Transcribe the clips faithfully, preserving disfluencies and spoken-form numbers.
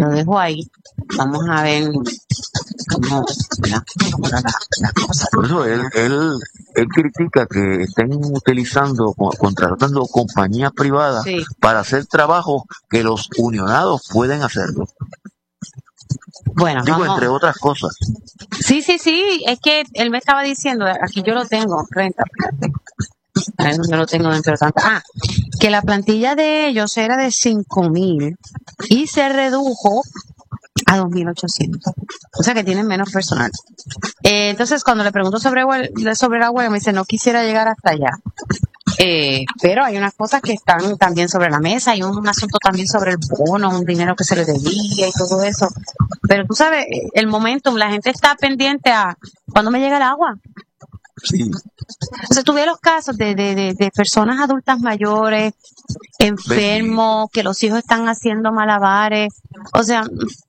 lo dejo ahí. Vamos a ver cómo, ¿verdad? cómo la, la cosa. Por eso él, él, él critica que estén utilizando, contratando compañías privadas Sí. para hacer trabajos que los unionados pueden hacerlo. Bueno, Digo, vamos. entre otras cosas. Sí, sí, sí, es que él me estaba diciendo, aquí yo lo tengo, renta, espérate. A ver, no lo tengo dentro de tanto. Ah, que la plantilla de ellos era de cinco mil y se redujo a dos mil ochocientos. O sea que tienen menos personal. Eh, entonces, cuando le pregunto sobre, huel- sobre la huelga, me dice, no quisiera llegar hasta allá. Eh, pero hay unas cosas que están también sobre la mesa, hay un asunto también sobre el bono, un dinero que se le debía y todo eso. Pero tú sabes, el momentum, la gente está pendiente a cuándo me llega el agua. Sí. O sea, tú ves los casos de, de, de, de personas adultas mayores, enfermos, que los hijos están haciendo malabares. O sea,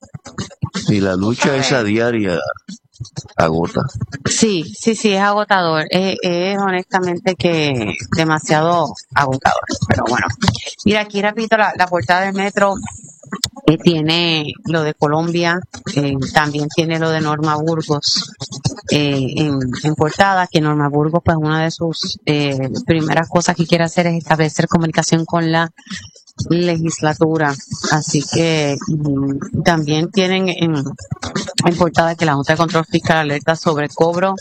Y la lucha esa diaria agota. sí, sí, sí, es agotador. Es, es honestamente que demasiado agotador. Pero bueno, mira, aquí repito la, la portada del Metro. Eh, tiene lo de Colombia, eh, también tiene lo de Norma Burgos eh, en, en portada, que Norma Burgos, pues una de sus eh, primeras cosas que quiere hacer es establecer comunicación con la legislatura. Así que mm, también tienen en, en portada que la Junta de Control Fiscal alerta sobre cobro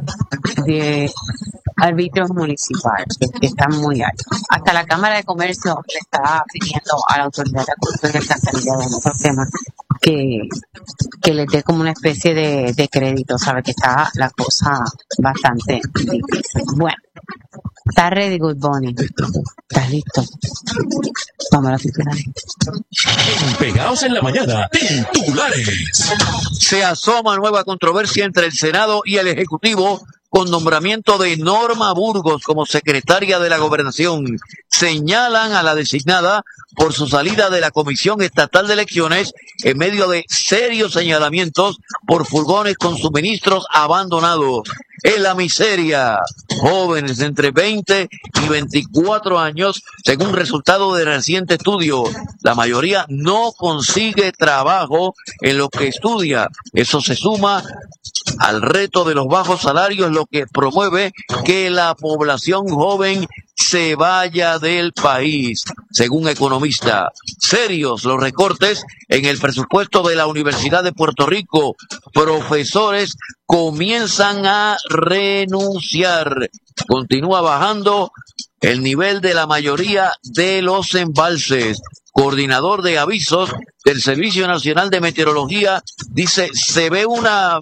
de arbitrios municipales, que, que están muy altos. Hasta la Cámara de Comercio le está pidiendo a la autoridad de acuerdo de alcantarillado en otros temas que, que les dé como una especie de, de crédito, sabe que está la cosa bastante difícil. Bueno, está ready, Good Bunny. ¿Estás listo? Vamos a la titulares. Pegados en la mañana, titulares. Se asoma nueva controversia entre el Senado y el Ejecutivo con nombramiento de Norma Burgos como secretaria de la Gobernación. Señalan a la designada por su salida de la Comisión Estatal de Elecciones en medio de serios señalamientos por furgones con suministros abandonados. En la miseria, jóvenes de entre veinte y veinticuatro años, según resultado de reciente estudio, la mayoría no consigue trabajo en lo que estudia. Eso se suma al reto de los bajos salarios, lo que promueve que la población joven se vaya del país. Según economista, serios los recortes en el presupuesto de la Universidad de Puerto Rico. Profesores comienzan a renunciar. Continúa bajando el nivel de la mayoría de los embalses. Coordinador de avisos del Servicio Nacional de Meteorología dice, se ve una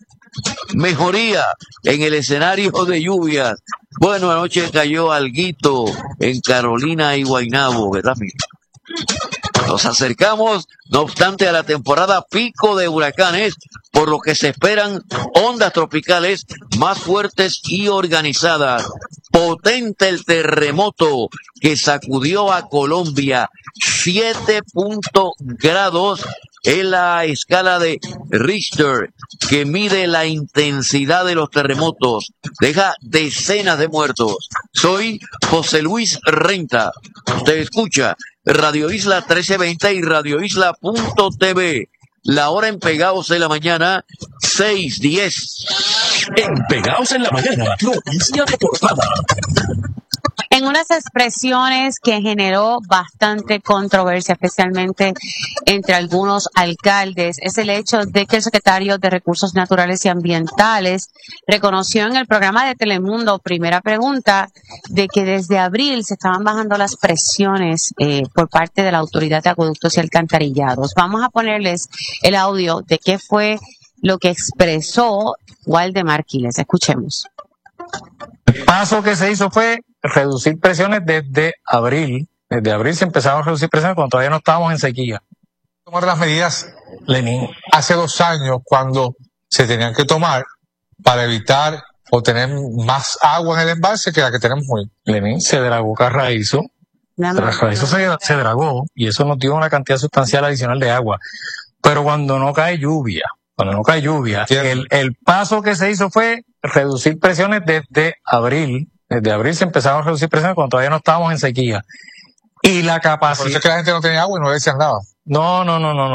mejoría en el escenario de lluvias. Bueno, anoche cayó alguito en Carolina y Guaynabo, ¿verdad, Miguel? Nos acercamos, no obstante, a la temporada pico de huracanes, por lo que se esperan ondas tropicales más fuertes y organizadas. Potente el terremoto que sacudió a Colombia, siete grados en la escala de Richter, que mide la intensidad de los terremotos. Deja decenas de muertos. Soy José Luis Renta. Usted escucha Radio Isla trece veinte y Radio Isla punto t v. La hora en Pegados en la mañana, seis diez. En Pegados en la mañana, noticia de portada. En unas expresiones que generó bastante controversia, especialmente entre algunos alcaldes, es el hecho de que el secretario de Recursos Naturales y Ambientales reconoció en el programa de Telemundo, Primera Pregunta, de que desde abril se estaban bajando las presiones eh, por parte de la Autoridad de Acueductos y Alcantarillados. Vamos a ponerles el audio de qué fue lo que expresó Waldemar Quiles. Escuchemos. El paso que se hizo fue reducir presiones desde abril. Desde abril se empezaron a reducir presiones cuando todavía no estábamos en sequía. Tomar las medidas, Lenín, hace dos años cuando se tenían que tomar para evitar o tener más agua en el embalse que la que tenemos hoy. Lenín se dragó Carraízo, Carraízo se, se dragó y eso nos dio una cantidad sustancial adicional de agua. Pero cuando no cae lluvia, cuando no cae lluvia, el, el paso que se hizo fue reducir presiones desde abril. Desde abril se empezaron a reducir presiones cuando todavía no estábamos en sequía. Y la capacidad... Por eso es que la gente no tenía agua y no le decían nada. No, no, no, no.